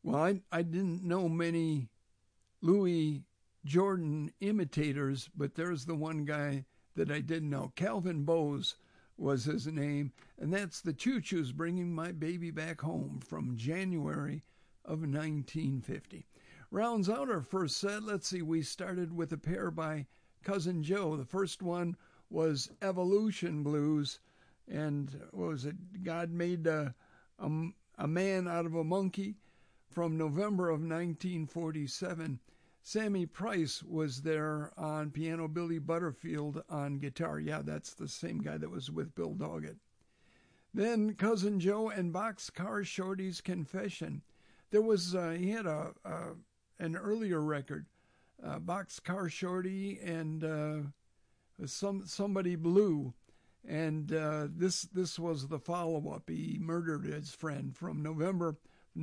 Well, I didn't know many Louis Jordan imitators, but there's the one guy that I did know. Calvin Bowes was his name, and that's the Choo Choo's Bringing My Baby Back Home from January of 1950. Rounds out our first set. Let's see, we started with a pair by Cousin Joe. The first one was Evolution Blues, and what was it? God made a man out of a monkey from November of 1947. Sammy Price was there on piano, Billy Butterfield on guitar. Yeah, that's the same guy that was with Bill Doggett. Then Cousin Joe and Boxcar Shorty's Confession. There was he had an earlier record, Boxcar Shorty and Somebody Blue, and this was the follow-up. He murdered his friend from November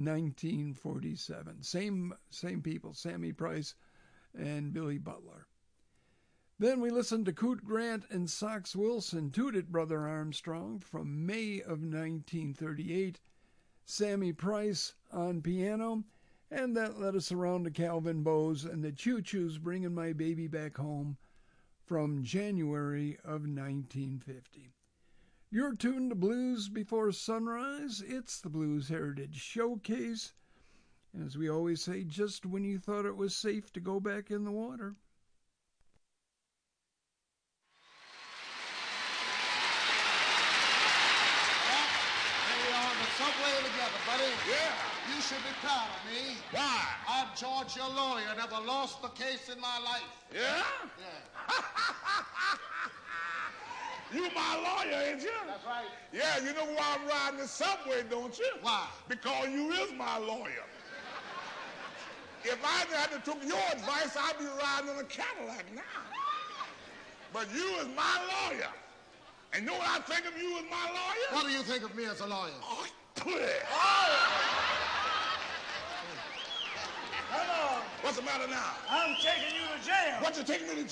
1947. Same people, Sammy Price and Billy Butler. Then we listened to Coot Grant and Sox Wilson, Toot It Brother Armstrong from May of 1938. Sammy Price on piano, and that led us around to Calvin Bowes and the Choo Choo's Bringing My Baby Back Home from January of 1950. You're tuned to Blues Before Sunrise. It's the Blues Heritage Showcase. As we always say, just when you thought it was safe to go back in the water. Subway together, buddy. Yeah. You should be proud of me. Why? I'm George, your lawyer. Never lost a case in my life. Yeah? Yeah. You my lawyer, ain't you? That's right. Yeah, you know why I'm riding the subway, don't you? Why? Because you is my lawyer. If I hadn't took your advice, I'd be riding in a Cadillac now. But you is my lawyer. And you know what I think of you as my lawyer? What do you think of me as a lawyer? Oh, please. Hello. What's the matter now? I'm taking you to jail. What you taking me to